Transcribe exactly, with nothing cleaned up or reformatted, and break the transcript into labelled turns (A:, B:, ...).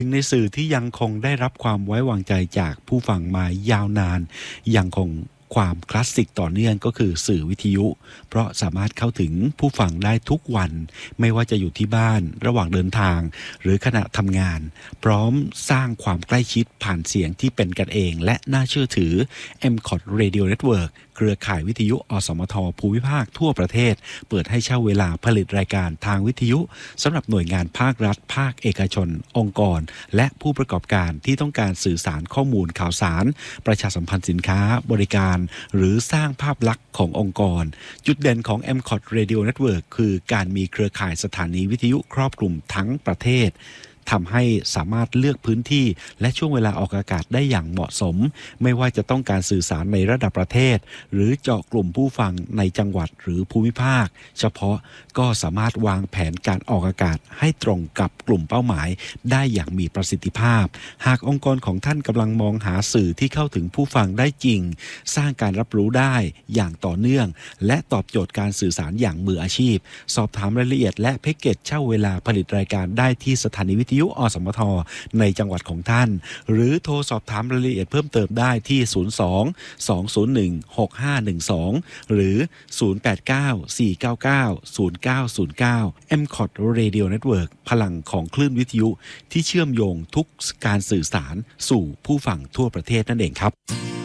A: หนึ่งในสื่อที่ยังคงได้รับความไว้วางใจจากผู้ฟังมายาวนานยังคงความคลาสสิกต่อเนื่องก็คือสื่อวิทยุเพราะสามารถเข้าถึงผู้ฟังได้ทุกวันไม่ว่าจะอยู่ที่บ้านระหว่างเดินทางหรือขณะทำงานพร้อมสร้างความใกล้ชิดผ่านเสียงที่เป็นกันเองและน่าเชื่อถือ เอ็ม ซี โอ ที Radio Network เครือข่ายวิทยุอสมทภูมิภาคทั่วประเทศเปิดให้เช่าเวลาผลิตรายการทางวิทยุสำหรับหน่วยงานภาครัฐภาคเอกชนองค์กรและผู้ประกอบการที่ต้องการสื่อสารข้อมูลข่าวสารประชาสัมพันธ์สินค้าบริการหรือสร้างภาพลักษณ์ขององค์กรจุดเด่นของ เอ็ม ซี โอ ที Radio Network คือการมีเครือข่ายสถานีวิทยุครอบคลุมทั้งประเทศทำให้สามารถเลือกพื้นที่และช่วงเวลาออกอากาศได้อย่างเหมาะสมไม่ว่าจะต้องการสื่อสารในระดับประเทศหรือเจาะกลุ่มผู้ฟังในจังหวัดหรือภูมิภาคเฉพาะก็สามารถวางแผนการออกอากาศให้ตรงกับกลุ่มเป้าหมายได้อย่างมีประสิทธิภาพหากองค์กรของท่านกำลังมองหาสื่อที่เข้าถึงผู้ฟังได้จริงสร้างการรับรู้ได้อย่างต่อเนื่องและตอบโจทย์การสื่อสารอย่างมืออาชีพสอบถามรายละเอียดและแพ็กเกจเช่าเวลาผลิตรายการได้ที่สถานีวิทยุอสมทในจังหวัดของท่านหรือโทรสอบถามรายละเอียดเพิ่มเติมได้ที่ศูนย์ สอง สอง ศูนย์ หนึ่ง หก ห้า หนึ่ง สองหรือศูนย์ แปด เก้า สี่ เก้า เก้า ศูนย์ เก้า ศูนย์ เก้า เอ็ม ซี โอ ที Radio Network พลังของคลื่นวิทยุที่เชื่อมโยงทุกการสื่อสารสู่ผู้ฟังทั่วประเทศนั่นเองครับ